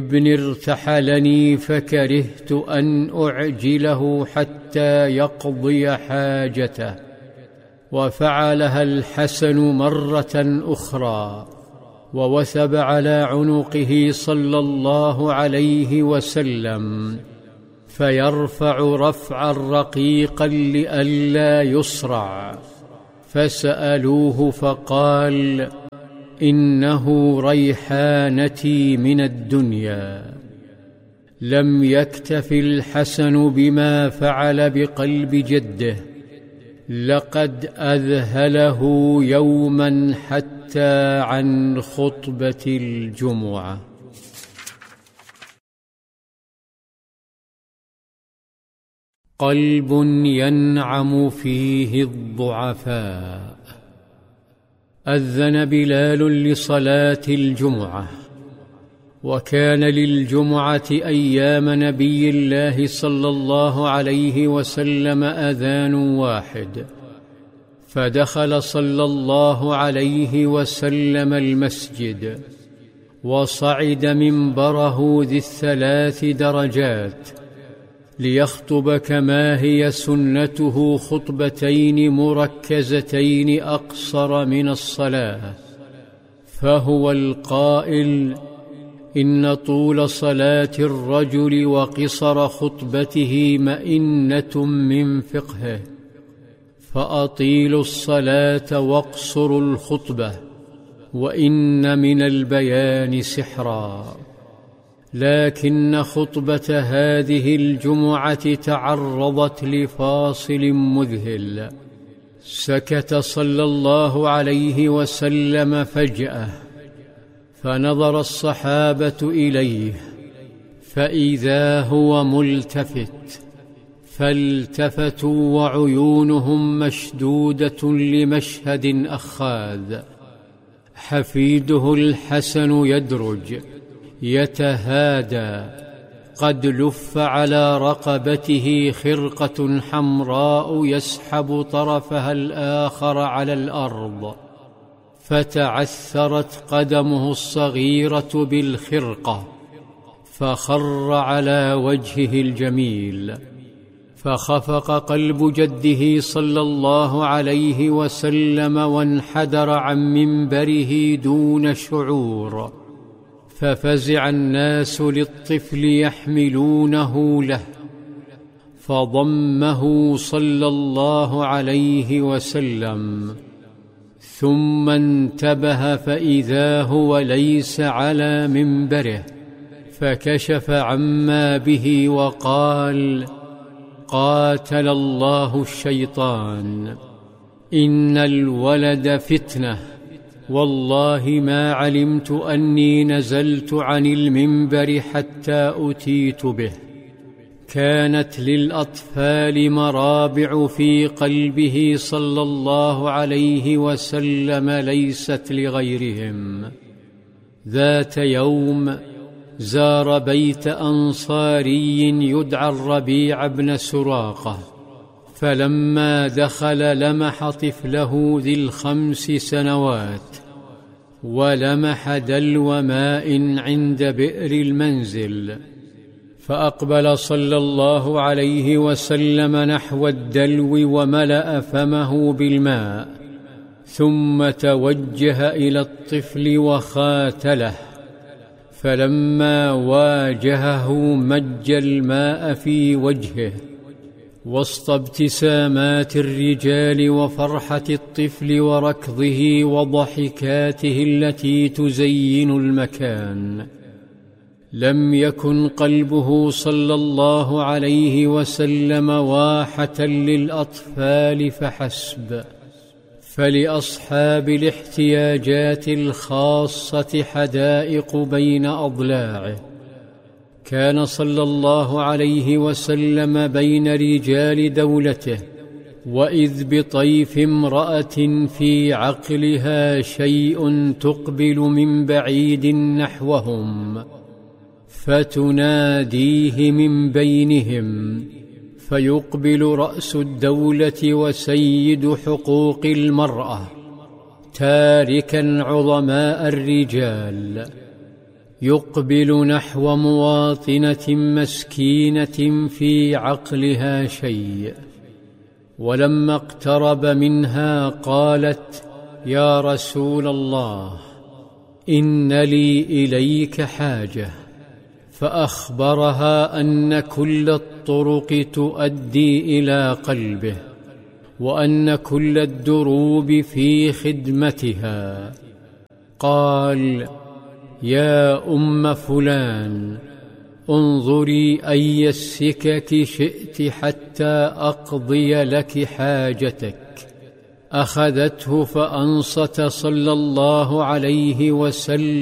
ابن ارتحلني فكرهت أن أعجله حتى يقضي حاجته. وفعلها الحسن مرة أخرى، ووثب على عنقه صلى الله عليه وسلم فيرفع رفعا رقيقا لئلا يصرع. فسألوه فقال: إنه ريحانتي من الدنيا. لم يكتف الحسن بما فعل بقلب جده، لقد أذهله يوما حتى عن خطبة الجمعة. قلب ينعم فيه الضعفاء. أذن بلال لصلاة الجمعة، وكان للجمعة أيام نبي الله صلى الله عليه وسلم أذان واحد، فدخل صلى الله عليه وسلم المسجد، وصعد منبره ذي الثلاث درجات ليخطب كما هي سنته خطبتين مركزتين أقصر من الصلاة. فهو القائل: إن طول صلاة الرجل وقصر خطبته مئنة من فقهه، فأطيلوا الصلاة واقصروا الخطبة، وإن من البيان سحرا. لكن خطبة هذه الجمعة تعرضت لفاصل مذهل. سكت صلى الله عليه وسلم فجأة، فنظر الصحابة إليه فإذا هو ملتفت، فالتفتوا وعيونهم مشدودة لمشهد أخاذ. حفيده الحسن يدرج يتهادى، قد لف على رقبته خرقة حمراء يسحب طرفها الآخر على الأرض، فتعثرت قدمه الصغيرة بالخرقة، فخر على وجهه الجميل. فخفق قلب جده صلى الله عليه وسلم وانحدر عن منبره دون شعور، ففزع الناس للطفل يحملونه له، فضمه صلى الله عليه وسلم، ثم انتبه فإذا هو ليس على منبره، فكشف عما به وقال: قاتل الله الشيطان، إن الولد فتنة، والله ما علمت أني نزلت عن المنبر حتى أتيت به. كانت للأطفال مرابع في قلبه صلى الله عليه وسلم ليست لغيرهم. ذات يوم زار بيت أنصاري يدعى الربيع بن سراقة، فلما دخل لمح طفله ذي ال5 سنوات، ولمح دلو ماء عند بئر المنزل، فأقبل صلى الله عليه وسلم نحو الدلو وملأ فمه بالماء، ثم توجه إلى الطفل وخاتله، فلما واجهه مج الماء في وجهه وسط ابتسامات الرجال وفرحة الطفل وركضه وضحكاته التي تزين المكان. لم يكن قلبه صلى الله عليه وسلم واحة للأطفال فحسب، فلأصحاب الاحتياجات الخاصة حدائق بين أضلاعه. كان صلى الله عليه وسلم بين رجال دولته، وإذ بطيف امرأة في عقلها شيء تقبل من بعيد نحوهم، فتناديه من بينهم، فيقبل رأس الدولة وسيد حقوق المرأة تاركا عظماء الرجال. يقبل نحو مواطنة مسكينة في عقلها شيء، ولما اقترب منها قالت: يا رسول الله، إن لي إليك حاجة. فأخبرها أن كل الطرق تؤدي إلى قلبه، وأن كل الدروب في خدمتها. قال: يا أم فلان، انظري أي السكك شئت حتى أقضي لك حاجتك. أخذته فأنصت صلى الله عليه وسلم